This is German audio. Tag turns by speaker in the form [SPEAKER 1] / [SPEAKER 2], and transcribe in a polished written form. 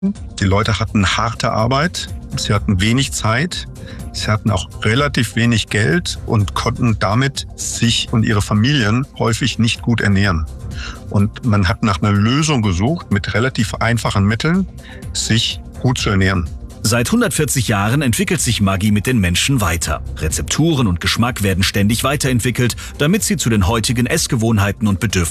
[SPEAKER 1] Die Leute hatten harte Arbeit, sie hatten wenig Zeit, sie hatten auch relativ wenig Geld und konnten damit sich und ihre Familien häufig nicht gut ernähren. Und man hat nach einer Lösung gesucht, mit relativ einfachen Mitteln sich gut zu ernähren.
[SPEAKER 2] Seit 140 Jahren entwickelt sich Maggi mit den Menschen weiter. Rezepturen und Geschmack werden ständig weiterentwickelt, damit sie zu den heutigen Essgewohnheiten und Bedürfnissen